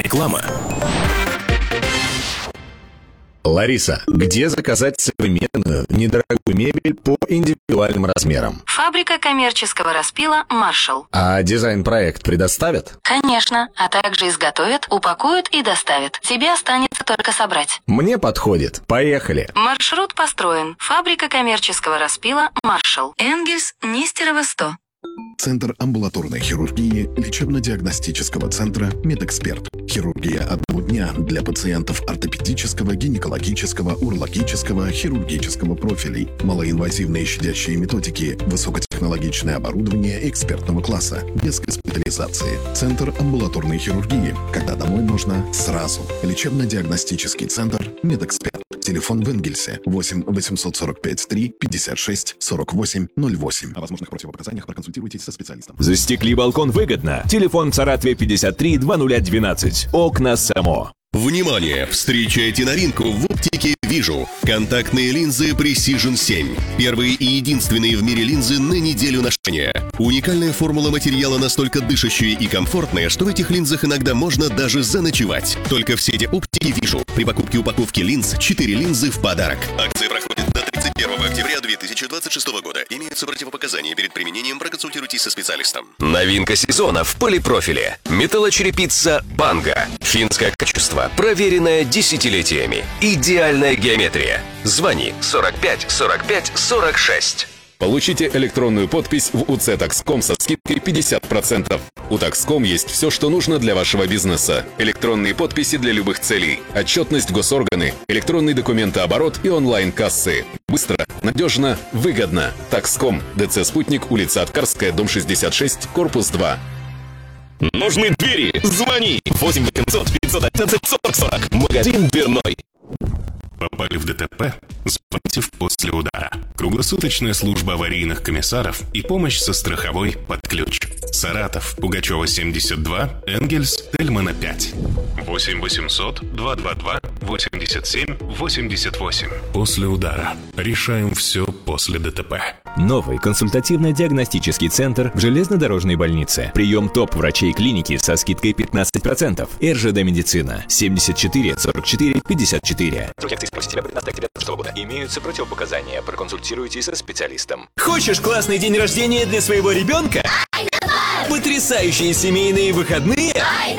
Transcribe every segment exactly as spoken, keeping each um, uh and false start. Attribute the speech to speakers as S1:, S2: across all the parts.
S1: Реклама.
S2: Лариса, где заказать современную, недорогую мебель по индивидуальным размерам?
S3: Фабрика коммерческого распила «Маршалл».
S2: А дизайн-проект предоставят?
S3: Конечно, а также изготовят, упакуют и доставят. Тебе останется только собрать.
S2: Мне подходит. Поехали.
S3: Маршрут построен. Фабрика коммерческого распила «Маршалл». Энгельс, Нестерова, сто.
S4: Центр амбулаторной хирургии лечебно-диагностического центра «Медэксперт». Хирургия одного дня для пациентов ортопедического, гинекологического, урологического, хирургического профилей, малоинвазивные щадящие методики, высокотехнологичное оборудование экспертного класса, без госпитализации. Центр амбулаторной хирургии, когда домой можно сразу. Лечебно-диагностический центр «Медэксперт». Телефон в Энгельсе восемь восемьсот сорок пять три пятьдесят шесть сорок восемь ноль восемь. О возможных противопоказаниях проконсультируйтесь со специалистом.
S1: Застекли балкон выгодно. Телефон в Саратове пятьдесят три двадцать двенадцать. Окна Само.
S5: Внимание! Встречайте новинку в оптике «Вижу». Контактные линзы Precision семь. Первые и единственные в мире линзы на неделю ношения. Уникальная формула материала настолько дышащая и комфортная, что в этих линзах иногда можно даже заночевать. Только в сети оптики «Вижу». При покупке упаковки линз четыре линзы в подарок. Акция проходит до тридцать первого октября две тысячи двадцать шестого года. Имеются противопоказания. Перед применением проконсультируйтесь со специалистом.
S1: Новинка сезона в полипрофиле. Металлочерепица «Банга». Финское качество, проверенное десятилетиями. Идеальная геометрия. Звони сорок пять сорок пять сорок шесть.
S6: Получите электронную подпись в УЦ Такском со скидкой пятьдесят процентов. У Такском есть все, что нужно для вашего бизнеса. Электронные подписи для любых целей, отчетность госорганы, электронный документооборот и онлайн-кассы. Быстро, надежно, выгодно. Такском. ДЦ «Спутник», улица Аткарская, дом шестьдесят шесть, корпус два.
S1: Нужны двери? Звони восемь восемьсот пятьсот одиннадцать сорок сорок. Магазин дверной.
S7: Попали в ДТП? Звоните в «После удара». Круглосуточная служба аварийных комиссаров и помощь со страховой под ключ. Саратов, Пугачева, семьдесят два, Энгельс, Тельмана, пять. восемь восемьсот два два два восемьдесят семь восемьдесят восемь. «После удара». Решаем все после ДТП.
S1: Новый консультативно-диагностический центр в железнодорожной больнице. Прием топ-врачей клиники со скидкой пятнадцать процентов. РЖД медицина. семьдесят четыре сорок четыре пятьдесят четыре. Имеются противопоказания. Проконсультируйтесь со специалистом. Хочешь классный день рождения для своего ребенка? Потрясающие семейные выходные?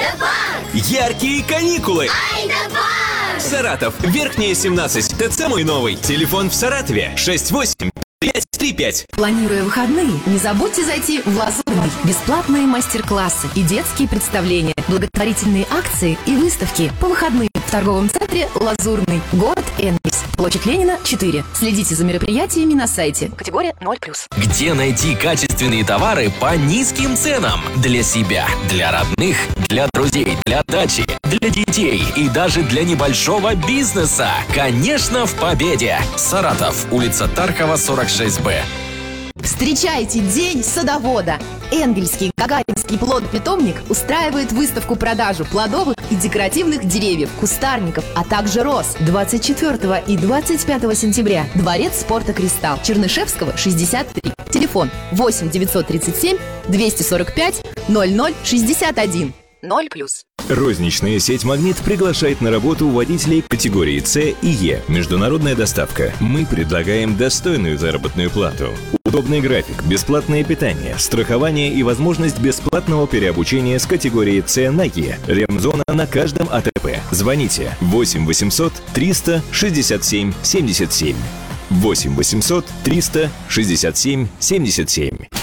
S1: Яркие каникулы? Саратов, Верхняя, семнадцать. ТЦ «Мой новый». Телефон в Саратове шесть восемь пять три пять.
S8: Планируя выходные, не забудьте зайти в Лазурный. Бесплатные мастер-классы и детские представления, благотворительные акции и выставки по выходным в торговом центре «Лазурный». Город Энгельс. Площадь Ленина, четыре. Следите за мероприятиями на сайте. Категория ноль плюс.
S9: Где найти качественные товары по низким ценам? Для себя, для родных, для друзей, для дачи, для детей и даже для небольшого бизнеса. Конечно, в Победе. Саратов, улица Тархова, сорок шесть бэ.
S8: Встречайте День садовода! Энгельский Гагаринский плод-питомник устраивает выставку-продажу плодовых и декоративных деревьев, кустарников, а также роз. двадцать четвёртого и двадцать пятого сентября. Дворец спорта «Кристалл». Чернышевского, шестьдесят три. Телефон восемь девятьсот тридцать семь двести сорок пять ноль ноль шестьдесят один. ноль плюс.
S1: Розничная сеть «Магнит» приглашает на работу водителей категории С и Е. Международная доставка. Мы предлагаем достойную заработную плату, удобный график, бесплатное питание, страхование и возможность бесплатного переобучения с категории С на Е. Ремзона на каждом АТП. Звоните восемь восемьсот триста шестьдесят семь семьдесят семь. восемь восемьсот триста шестьдесят семь семьдесят семь.